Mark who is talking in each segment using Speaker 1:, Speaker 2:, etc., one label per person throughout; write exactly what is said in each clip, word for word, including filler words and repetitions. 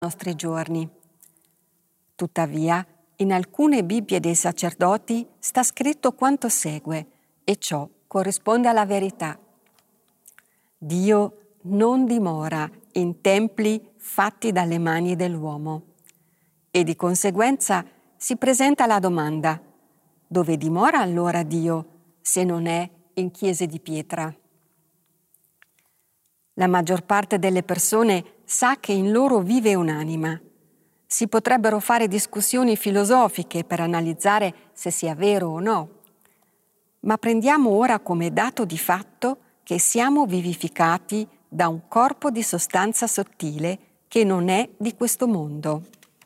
Speaker 1: nostri giorni. Tuttavia, in alcune Bibbie dei sacerdoti sta scritto quanto segue, e ciò corrisponde alla verità. Dio non dimora in templi fatti dalle mani dell'uomo. E di conseguenza si presenta la domanda: dove dimora allora Dio, se non è in chiese di pietra? La maggior parte delle persone sa che in loro vive un'anima. Si potrebbero fare discussioni filosofiche per analizzare se sia vero o no. Ma prendiamo ora come dato di fatto che siamo vivificati da un corpo di sostanza sottile che non è di questo mondo.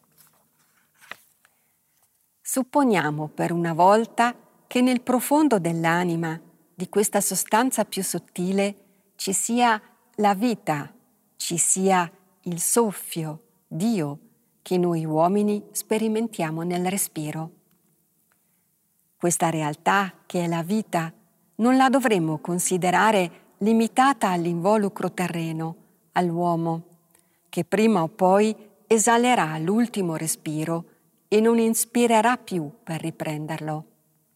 Speaker 1: Supponiamo per una volta che nel profondo dell'anima, di questa sostanza più sottile, ci sia la vita, ci sia il soffio, Dio, che noi uomini sperimentiamo nel respiro. Questa realtà, che è la vita, non la dovremmo considerare limitata all'involucro terreno, all'uomo, che prima o poi esalerà l'ultimo respiro e non inspirerà più per riprenderlo.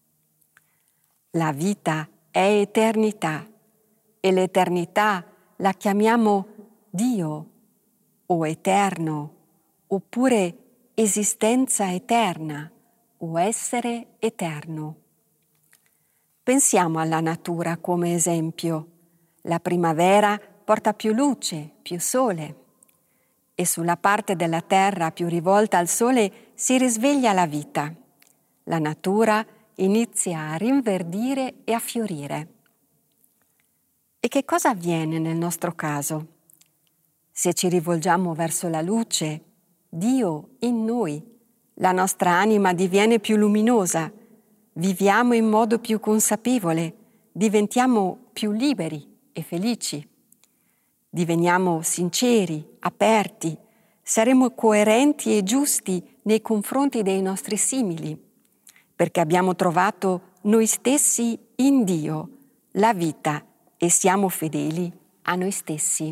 Speaker 1: La vita è eternità e l'eternità la chiamiamo Dio o eterno, oppure esistenza eterna o essere eterno. Pensiamo alla natura come esempio. La primavera porta più luce, più sole, e sulla parte della terra più rivolta al sole si risveglia la vita. La natura inizia a rinverdire e a fiorire. E che cosa avviene nel nostro caso? Se ci rivolgiamo verso la luce, Dio in noi, la nostra anima diviene più luminosa, viviamo in modo più consapevole, diventiamo più liberi e felici. Diveniamo sinceri, aperti, saremo coerenti e giusti nei confronti dei nostri simili, perché abbiamo trovato noi stessi in Dio, la vita, e siamo fedeli a noi stessi.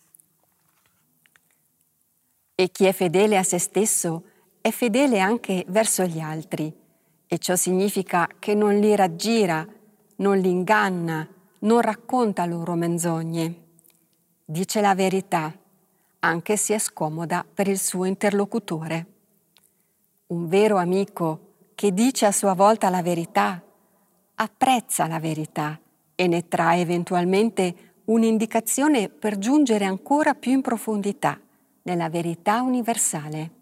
Speaker 1: E chi è fedele a se stesso è fedele anche verso gli altri, e ciò significa che non li raggira, non li inganna, non racconta loro menzogne. Dice la verità, anche se è scomoda per il suo interlocutore. Un vero amico che dice a sua volta la verità, apprezza la verità e ne trae eventualmente un'indicazione per giungere ancora più in profondità nella verità universale.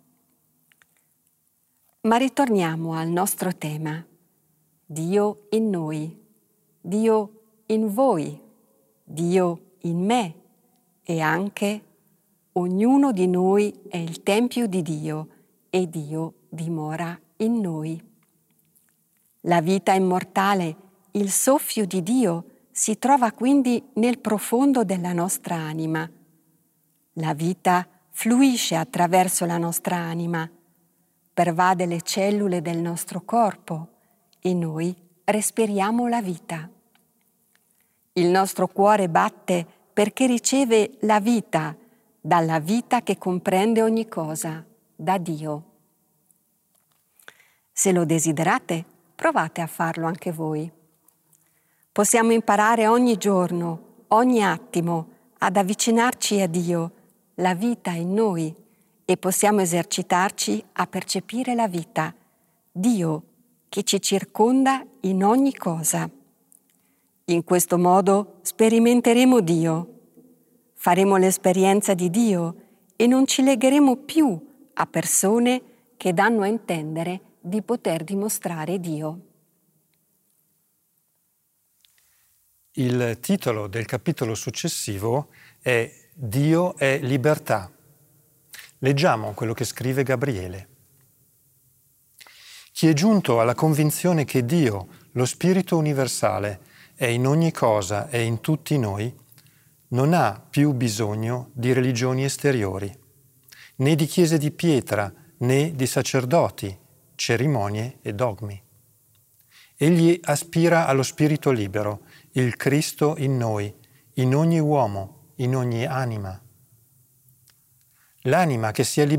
Speaker 1: Ma ritorniamo al nostro tema. Dio in noi, Dio in voi, Dio in me e anche ognuno di noi è il tempio di Dio e Dio dimora in noi. La vita immortale, il soffio di Dio, si trova quindi nel profondo della nostra anima. La vita fluisce attraverso la nostra anima, pervade le cellule del nostro corpo e noi respiriamo la vita. Il nostro cuore batte perché riceve la vita dalla vita che comprende ogni cosa, da Dio. Se lo desiderate, provate a farlo anche voi. Possiamo imparare ogni giorno, ogni attimo, ad avvicinarci a Dio, la vita in noi, e possiamo esercitarci a percepire la vita, Dio che ci circonda in ogni cosa. In questo modo sperimenteremo Dio, faremo l'esperienza di Dio e non ci legheremo più a persone che danno a intendere di poter dimostrare Dio.
Speaker 2: Il titolo del capitolo successivo è Dio è libertà. Leggiamo quello che scrive Gabriele. Chi è giunto alla convinzione che Dio, lo Spirito universale, è in ogni cosa e in tutti noi, non ha più bisogno di religioni esteriori, né di chiese di pietra, né di sacerdoti, cerimonie e dogmi. Egli aspira allo Spirito libero, il Cristo in noi, in ogni uomo, in ogni anima. L'anima che si è